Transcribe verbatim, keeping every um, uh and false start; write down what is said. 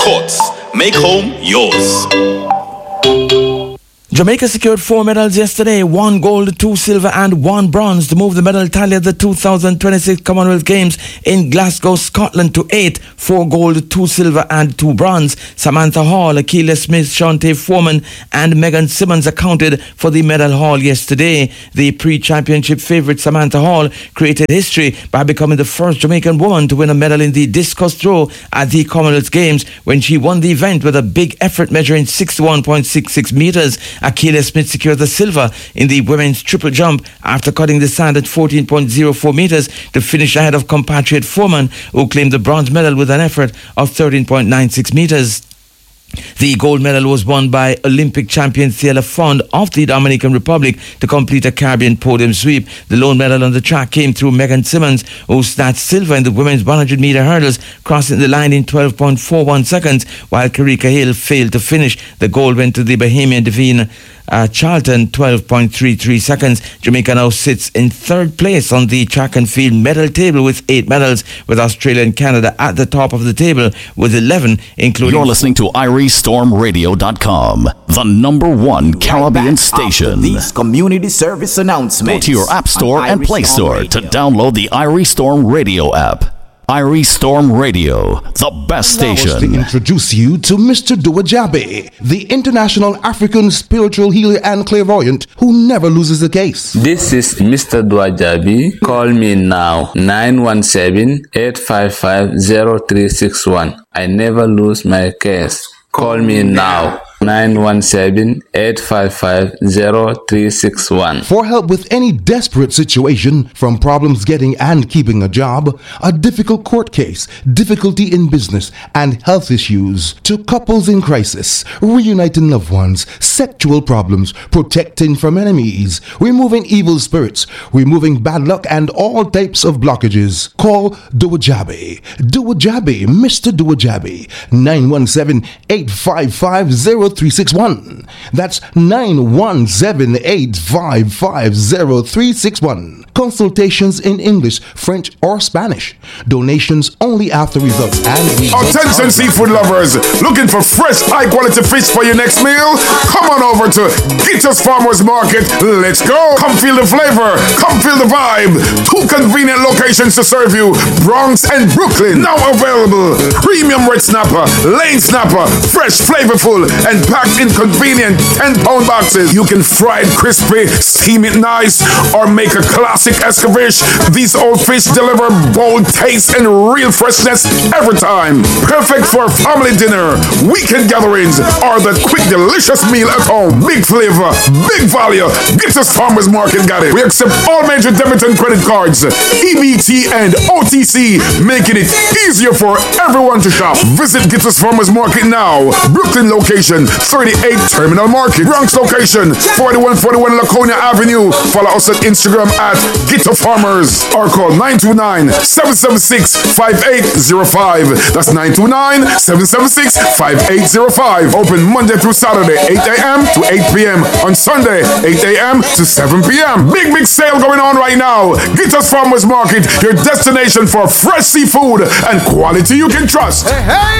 Courts, make home yours. Jamaica secured four medals yesterday, one gold, two silver and one bronze to move the medal tally at the two thousand twenty-six Commonwealth Games in Glasgow, Scotland to eight, four gold, two silver and two bronze. Samantha Hall, Akila Smith, Shante Foreman and Megan Simmons accounted for the medal haul yesterday. The pre-championship favourite Samantha Hall created history by becoming the first Jamaican woman to win a medal in the discus throw at the Commonwealth Games when she won the event with a big effort measuring sixty-one point six six metres. Akila Smith secured the silver in the women's triple jump after cutting the sand at fourteen point zero four metres to finish ahead of compatriot Foreman, who claimed the bronze medal with an effort of thirteen point nine six metres. The gold medal was won by Olympic champion Ciela Fond of the Dominican Republic to complete a Caribbean podium sweep. The lone medal on the track came through Megan Simmons, who snatched silver in the women's one hundred metre hurdles, crossing the line in twelve point four one seconds, while Karika Hill failed to finish. The gold went to the Bahamian Devine Uh, Charlton, twelve point three three seconds. Jamaica now sits in third place on the track and field medal table with eight medals, with Australia and Canada at the top of the table with eleven, including... You're listening to Irie Storm Radio dot com, the number one Caribbean station. These community service announcements. Go to your App Store and Play Store to download the Irie Storm Radio app. Irie Storm Radio, the best station. To introduce you to Mister Duajabe, the international African spiritual healer and clairvoyant who never loses a case. This is Mister Duajabe. Call me now, nine one seven, eight five five, zero three six one. I never lose my case. Call me now. nine one seven, eight five five, zero three six one. For help with any desperate situation, from problems getting and keeping a job, a difficult court case, difficulty in business, and health issues, to couples in crisis, reuniting loved ones, sexual problems, protecting from enemies, removing evil spirits, removing bad luck, and all types of blockages. Call Duajabe. Duajabe, Mister Duajabe, nine one seven, eight five five, zero three six one. That's nine one seven, eight five five, zero three six one. Consultations in English, French, or Spanish. Donations only after results and results. Attention seafood lovers, looking for fresh, high quality fish for your next meal? Come on over to Gitter's Farmers Market. Let's go. Come feel the flavor. Come feel the vibe. Two convenient locations to serve you: Bronx and Brooklyn. Now available. Premium red snapper, lane snapper, fresh, flavorful, and packed in convenient ten pound boxes. You can fry it crispy, steam it nice, or make a classic escabeche. These old fish deliver bold taste and real freshness every time. Perfect for family dinner, weekend gatherings, or the quick delicious meal at home. Big flavor, big value. Gitter's Farmers Market got it. We accept all major debit and credit cards, E B T and O T C, making it easier for everyone to shop. Visit Gitter's Farmers Market now. Brooklyn location, thirty-eight Terminal Market. Bronx location, forty-one forty-one Laconia Avenue. Follow us on Instagram at Gitter Farmers, or call nine two nine, seven seven six, five eight zero five. That's nine two nine, seven seven six, five eight zero five. Open Monday through Saturday, eight a.m. to eight p.m. On Sunday, eight a.m. to seven p.m. Big, big sale going on right now. Gitter's Farmers Market, your destination for fresh seafood and quality you can trust. Hey, hey!